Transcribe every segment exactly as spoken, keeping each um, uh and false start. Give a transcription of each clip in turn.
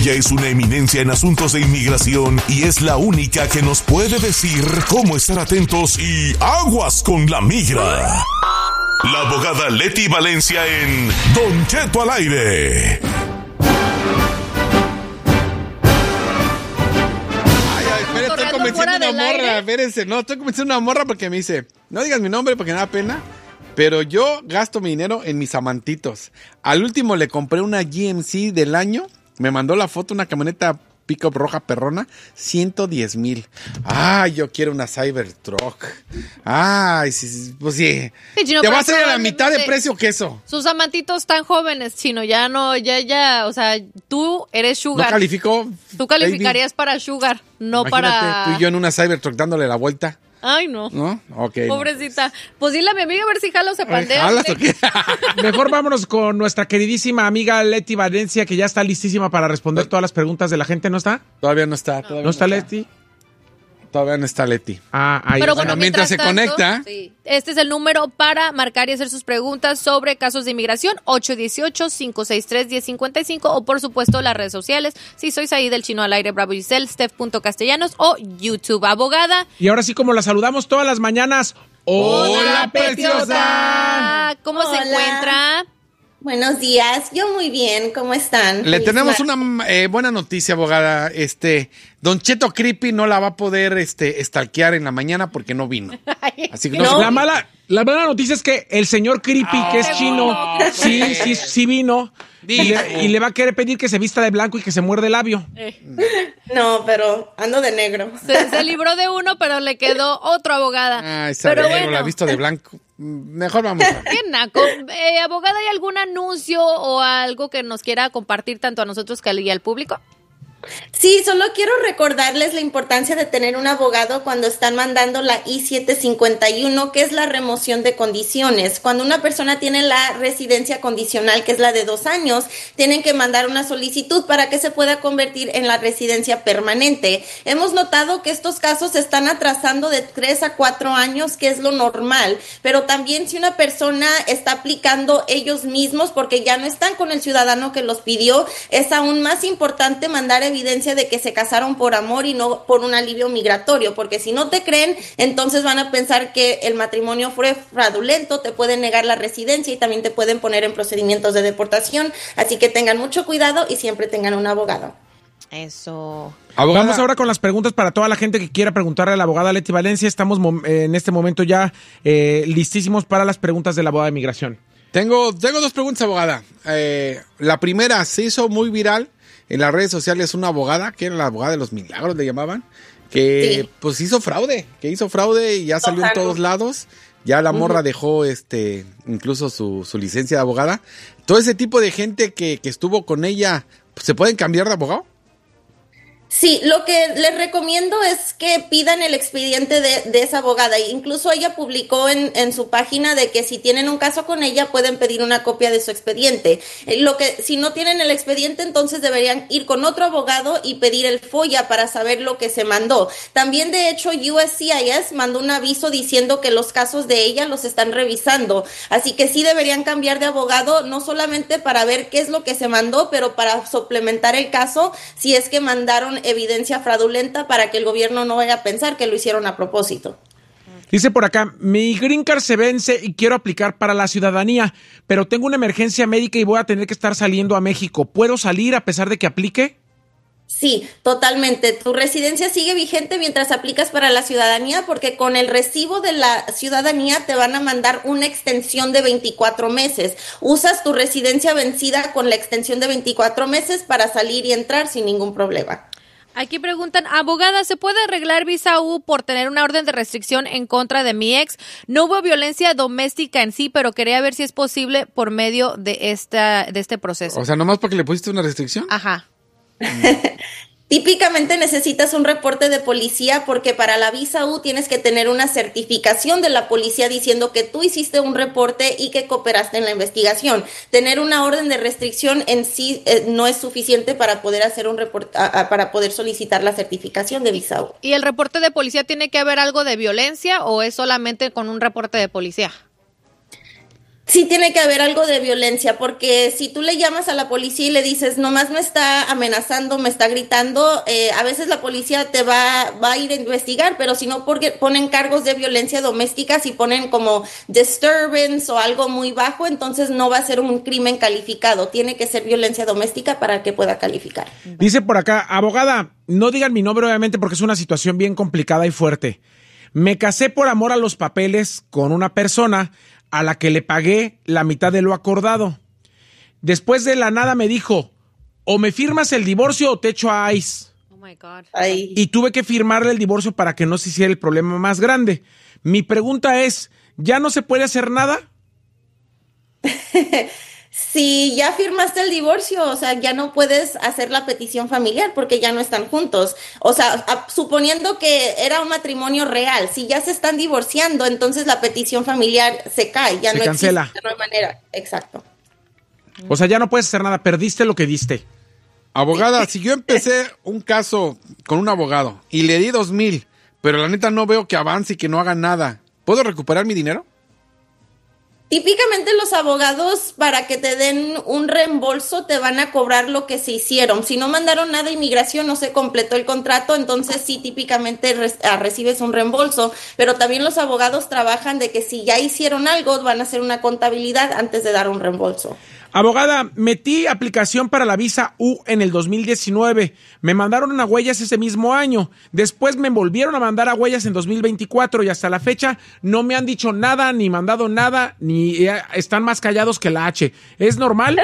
Ella es una eminencia en asuntos de inmigración y es la única que nos puede decir cómo estar atentos y aguas con la migra. La abogada Leti Valencia en Don Cheto al aire. Estoy convenciendo una morra, espérense, no, estoy convenciendo una morra porque me dice, no digas mi nombre porque me da pena, pero yo gasto mi dinero en mis amantitos. Al último le compré una G M C del año, me mandó la foto, una camioneta pick-up roja perrona, ciento diez mil. Ay, yo quiero una Cybertruck. Ay, sí, sí, pues sí. sí Chino, te va a salir a la mitad de precio que eso. Sus amantitos tan jóvenes, Chino, ya no, ya, ya, o sea, tú eres Sugar. ¿No calificó? Tú calificarías baby? Para Sugar, no Imagínate, para... tú y yo en una Cybertruck dándole la vuelta. Ay, no. ¿No? Ok. Pobrecita. No. Pues dile a mi amiga a ver si jala o se pandea. ¿Jalas o qué? Mejor vámonos con nuestra queridísima amiga Leti Valencia, que ya está listísima para responder todas las preguntas de la gente, ¿no está? Todavía no está. Todavía ¿No, no está está Leti? Todavía no está Leti. Ah, ahí Pero está. bueno, mientras, mientras mientras se tanto, conecta. Sí. Este es el número para marcar y hacer sus preguntas sobre casos de inmigración, ocho uno ocho, cinco seis tres, uno cero cinco cinco, o por supuesto las redes sociales, si sois ahí del Chino al Aire, Bravo Giselle, Steph.castellanos o YouTube. Abogada. Y ahora sí, como la saludamos todas las mañanas. ¡Hola, preciosa! ¿Cómo Hola. se encuentra? Buenos días, yo muy bien, ¿cómo están? Le Feliz tenemos mar- una eh, buena noticia, abogada. Este, Don Cheto Creepy no la va a poder este, stalkear en la mañana porque no vino. Así que no, No. se- La mala, la mala noticia es que el señor Creepy, que es chino, sí, sí, sí vino. Y le, y le va a querer pedir que se vista de blanco y que se muerde el labio. No, pero ando de negro. Se, se libró de uno, pero le quedó otro, abogada. Ay, esa pero negro, bueno, la ha visto de blanco. Mejor vamos a... qué naco. Eh, abogada, ¿hay algún anuncio o algo que nos quiera compartir tanto a nosotros que y al público? Sí, solo quiero recordarles la importancia de tener un abogado cuando están mandando la I siete cincuenta y uno, que es la remoción de condiciones. Cuando una persona tiene la residencia condicional, que es la de dos años, tienen que mandar una solicitud para que se pueda convertir en la residencia permanente. Hemos notado que estos casos se están atrasando de tres a cuatro años, que es lo normal, pero también si una persona está aplicando ellos mismos porque ya no están con el ciudadano que los pidió, es aún más importante mandar evidencia de que se casaron por amor y no por un alivio migratorio, porque si no te creen, entonces van a pensar que el matrimonio fue fraudulento, te pueden negar la residencia y también te pueden poner en procedimientos de deportación, así que tengan mucho cuidado y siempre tengan un abogado. Eso. Abogada, Vamos ahora con las preguntas para toda la gente que quiera preguntarle a la abogada Leti Valencia. Estamos mom- en este momento ya eh, listísimos para las preguntas de la abogada de migración. Tengo, tengo dos preguntas, abogada. Eh, la primera, se hizo muy viral en las redes sociales una abogada, que era la abogada de los milagros, le llamaban, que Sí. pues hizo fraude, que hizo fraude y ya salió en Total. todos lados. Ya la morra dejó este incluso su, su licencia de abogada. Todo ese tipo de gente que, que estuvo con ella, ¿se pueden cambiar de abogado? Sí, lo que les recomiendo es que pidan el expediente de, de esa abogada. Incluso ella publicó en, en su página de que si tienen un caso con ella pueden pedir una copia de su expediente. Eh, Lo que si no tienen el expediente, entonces deberían ir con otro abogado y pedir el FOIA para saber lo que se mandó. También, de hecho, U S C I S mandó un aviso diciendo que los casos de ella los están revisando. Así que sí deberían cambiar de abogado, no solamente para ver qué es lo que se mandó, pero para suplementar el caso si es que mandaron evidencia fraudulenta para que el gobierno no vaya a pensar que lo hicieron a propósito. Dice por acá, mi green card se vence y quiero aplicar para la ciudadanía, pero tengo una emergencia médica y voy a tener que estar saliendo a México. ¿Puedo salir a pesar de que aplique? Sí, totalmente. Tu residencia sigue vigente mientras aplicas para la ciudadanía, porque con el recibo de la ciudadanía te van a mandar una extensión de veinticuatro meses. Usas tu residencia vencida con la extensión de veinticuatro meses para salir y entrar sin ningún problema. Aquí preguntan, abogada, ¿se puede arreglar visa U por tener una orden de restricción en contra de mi ex? No hubo violencia doméstica en sí, pero quería ver si es posible por medio de esta de este proceso. O sea, nomás porque le pusiste una restricción. Ajá. Típicamente necesitas un reporte de policía porque para la visa U tienes que tener una certificación de la policía diciendo que tú hiciste un reporte y que cooperaste en la investigación. Tener una orden de restricción en sí eh, no es suficiente para poder hacer un report, a, a, para poder solicitar la certificación de visa U. ¿Y el reporte de policía tiene que haber algo de violencia o es solamente con un reporte de policía? Sí tiene que haber algo de violencia, porque si tú le llamas a la policía y le dices, nomás me está amenazando, me está gritando, eh, a veces la policía te va, va a ir a investigar, pero si no porque ponen cargos de violencia doméstica, si ponen como disturbance o algo muy bajo, entonces no va a ser un crimen calificado. Tiene que ser violencia doméstica para que pueda calificar. Dice por acá, abogada, no digan mi nombre obviamente porque es una situación bien complicada y fuerte. Me casé por amor a los papeles con una persona a la que le pagué la mitad de lo acordado. Después de la nada me dijo, o me firmas el divorcio o te echo a ICE. Oh my God. Ay. Y tuve que firmarle el divorcio para que no se hiciera el problema más grande. Mi pregunta es, ¿ya no se puede hacer nada? Si ya firmaste el divorcio, o sea, ya no puedes hacer la petición familiar porque ya no están juntos. O sea, a, suponiendo que era un matrimonio real, si ya se están divorciando, entonces la petición familiar se cae, ya Se no cancela. existe, no hay manera. Exacto. O sea, ya no puedes hacer nada, perdiste lo que diste. Abogada, si yo empecé un caso con un abogado y le di dos mil, pero la neta no veo que avance y que no haga nada, ¿puedo recuperar mi dinero? Típicamente los abogados, para que te den un reembolso, te van a cobrar lo que se hicieron. Si no mandaron nada a inmigración, no se completó el contrato, entonces sí, típicamente re- recibes un reembolso. Pero también los abogados trabajan de que si ya hicieron algo, van a hacer una contabilidad antes de dar un reembolso. Abogada, metí aplicación para la visa U en el dos mil diecinueve. Me mandaron a huellas ese mismo año. Después me volvieron a mandar a huellas en dos mil veinticuatro y hasta la fecha no me han dicho nada, ni mandado nada, ni eh, están más callados que la H. ¿Es normal?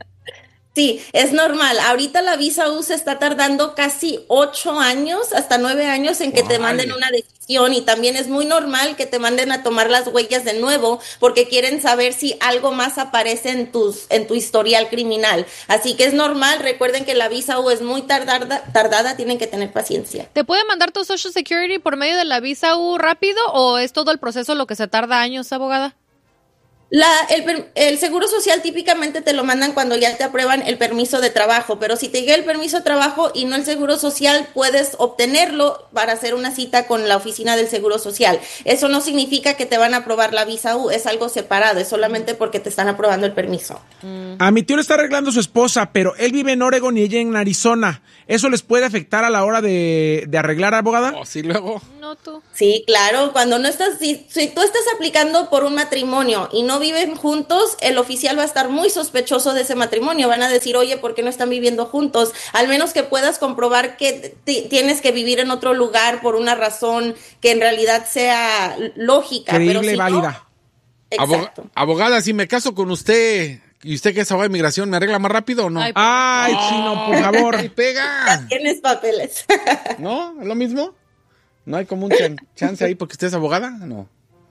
Sí, es normal. Ahorita la visa U se está tardando casi ocho años, hasta nueve años en que te manden una decisión, y también es muy normal que te manden a tomar las huellas de nuevo porque quieren saber si algo más aparece en tus en tu historial criminal. Así que es normal. Recuerden que la visa U es muy tardada, tardada, tienen que tener paciencia. ¿Te puede mandar tu Social Security por medio de la visa U rápido o es todo el proceso lo que se tarda años, abogada? La, el, el Seguro Social típicamente te lo mandan cuando ya te aprueban el permiso de trabajo, pero si te llega el permiso de trabajo y no el Seguro Social, puedes obtenerlo para hacer una cita con la oficina del Seguro Social. Eso no significa que te van a aprobar la visa U, es algo separado, es solamente porque te están aprobando el permiso. A mi tío le está arreglando su esposa, pero él vive en Oregon y ella en Arizona. ¿Eso les puede afectar a la hora de, de arreglar, abogada? Oh, sí, luego. No, tú. Sí, claro, cuando no estás, si, si tú estás aplicando por un matrimonio y no viven juntos, el oficial va a estar muy sospechoso de ese matrimonio. Van a decir, oye, ¿por qué no están viviendo juntos? Al menos que puedas comprobar que t- tienes que vivir en otro lugar por una razón que en realidad sea lógica. Creíble pero si y válida. No, exacto. Abog- abogada, si me caso con usted y usted que es abogada de inmigración, ¿me arregla más rápido o no? Ay, Ay, chino, por favor. ¡Ay, pega! Tienes papeles. ¿No? ¿Es lo mismo? ¿No hay como un chan- chance ahí porque usted es abogada? No.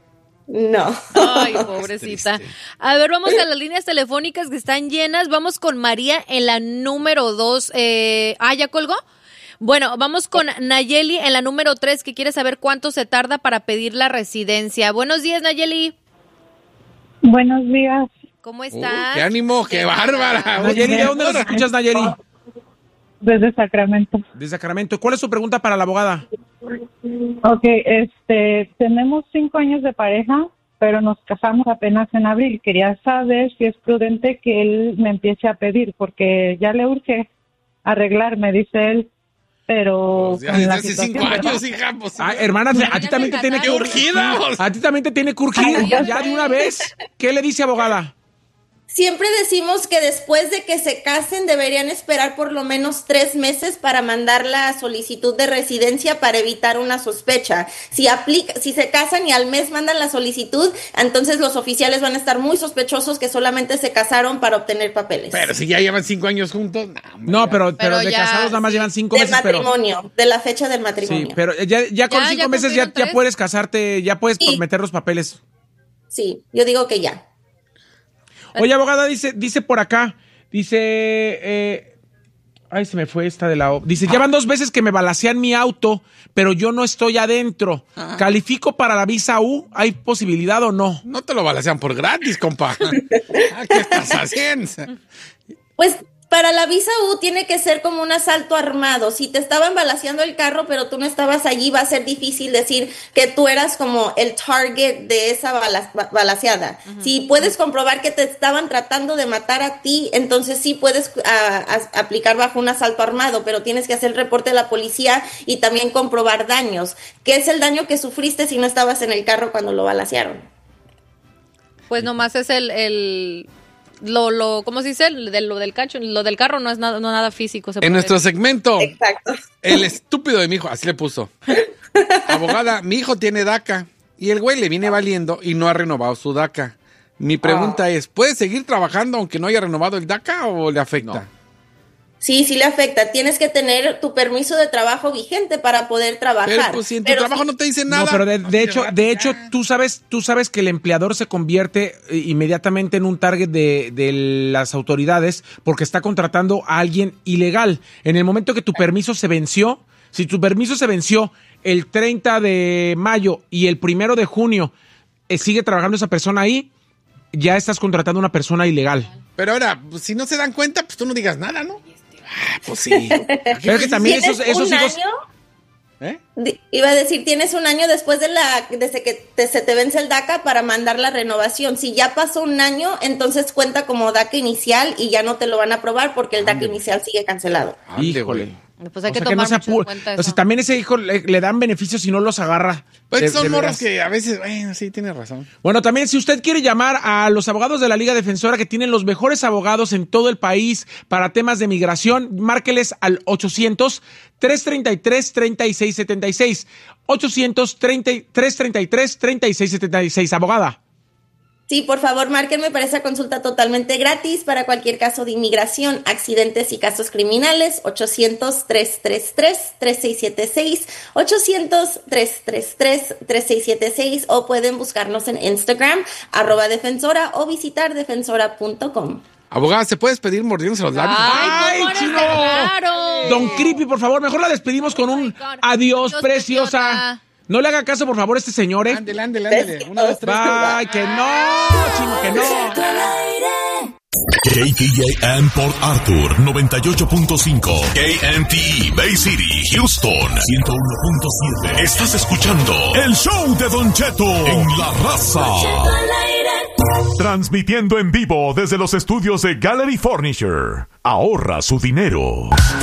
No. Ay, pobrecita. A ver, vamos a las líneas telefónicas que están llenas. Vamos con María en la número dos. Eh, ah, ¿ya colgó? Bueno, vamos con Nayeli en la número tres, que quiere saber cuánto se tarda para pedir la residencia. Buenos días, Nayeli. Buenos días. ¿Cómo Uh, estás? ¡Qué ánimo! ¡Qué bárbara! Nayeli, ¿de dónde nos escuchas, Nayeli? Desde Sacramento. De Sacramento. ¿Cuál es su pregunta para la abogada? Ok, este, tenemos cinco años de pareja, pero nos casamos apenas en abril. Quería saber si es prudente que él me empiece a pedir, porque ya le urge arreglarme, dice él, pero Pues ya con desde la hace situación, cinco ¿verdad? años, hija. Pues, Ah, hermana, a ti también te tiene que ¡Qué urgida! A ti también te tiene que urgir. Ya de una vez. ¿Qué le dice, abogada? Siempre decimos que después de que se casen deberían esperar por lo menos tres meses para mandar la solicitud de residencia para evitar una sospecha. Si aplica, si se casan y al mes mandan la solicitud, entonces los oficiales van a estar muy sospechosos que solamente se casaron para obtener papeles. Pero si ya llevan cinco años juntos. No, hombre, No, ya. pero, pero, Pero de ya, casados nada más sí. llevan cinco del meses, pero... matrimonio, de la fecha del matrimonio. Sí, pero ya, ya con Ya, cinco ya meses ya, cumplieron ya tres. puedes casarte, ya puedes Sí. meter los papeles. Sí, yo digo que ya. Oye, abogada, dice, dice por acá, dice, eh, ay, se me fue esta de la... O- Dice, ya van dos veces que me balacean mi auto, pero yo no estoy adentro. ¿Califico para la visa U? ¿Hay posibilidad o no? No te lo balacean por gratis, compa. Ah, ¿qué estás haciendo? Pues Para la visa U tiene que ser como un asalto armado. Si te estaban balaceando el carro, pero tú no estabas allí, va a ser difícil decir que tú eras como el target de esa bala, balaceada. Uh-huh. Si puedes comprobar que te estaban tratando de matar a ti, entonces sí puedes a, a, aplicar bajo un asalto armado, pero tienes que hacer el reporte a la policía y también comprobar daños. ¿Qué es el daño que sufriste si no estabas en el carro cuando lo balacearon? Pues nomás es el... el... Lo, lo, ¿cómo se dice? De, lo del cacho, lo del carro no es nada, no nada físico. En nuestro decir. segmento, exacto. El estúpido de mi hijo, así le puso. Abogada, mi hijo tiene DACA y el güey le viene valiendo y no ha renovado su DACA. Mi pregunta oh. es, ¿puede seguir trabajando aunque no haya renovado el DACA o le afecta? No. Sí, sí le afecta. Tienes que tener tu permiso de trabajo vigente para poder trabajar. Pero pues si en tu pero trabajo si... no te dicen nada. No, pero de, de hecho, de hecho, tú sabes, tú sabes que el empleador se convierte inmediatamente en un target de, de las autoridades porque está contratando a alguien ilegal. En el momento que tu permiso se venció, si tu permiso se venció el treinta de mayo y el primero de junio eh, sigue trabajando esa persona ahí, ya estás contratando a una persona ilegal. Pero ahora, pues, si no se dan cuenta, pues tú no digas nada, ¿no? Ah, pues sí. Pero que también esos, esos un hijos... año? ¿Eh? Iba a decir, tienes un año después de la desde que te, se te vence el DACA para mandar la renovación. Si ya pasó un año, entonces cuenta como DACA inicial y ya no te lo van a aprobar porque el DACA inicial sigue cancelado. Híjole. Pues hay o que sea tomar que no mucho en cuenta eso. O sea, también ese hijo le, le dan beneficios si no los agarra. Pues de, son morros que a veces, bueno, sí, tienes razón. Bueno, también si usted quiere llamar a los abogados de la Liga Defensora que tienen los mejores abogados en todo el país para temas de migración, márqueles al ochocientos, trescientos treinta y tres, treinta y seis setenta y seis. ochocientos, trescientos treinta y tres, treinta y seis setenta y seis. Abogada. Sí, por favor, márquenme para esa consulta totalmente gratis para cualquier caso de inmigración, accidentes y casos criminales. ochocientos, trescientos treinta y tres, treinta y seis setenta y seis, ochocientos, trescientos treinta y tres, treinta y seis setenta y seis o pueden buscarnos en Instagram, arroba defensora o visitar defensora punto com. Abogada, ¿se puede despedir mordiéndose los labios? ¡Ay, ¡Ay chino! Claro. Don Creepy, por favor, mejor la despedimos con un adiós, Dios preciosa. Preciosa. No le haga caso, por favor, a este señor, ¿eh? Ándele, ándele, ándele. Una, dos, tres. Ay, que no, chino, que no. K T J M Port Arthur, noventa y ocho punto cinco. K M T E Bay City, Houston, ciento uno punto siete. Estás escuchando el show de Don Cheto en La Raza. Transmitiendo en vivo desde los estudios de Gallery Furniture. Ahorra su dinero.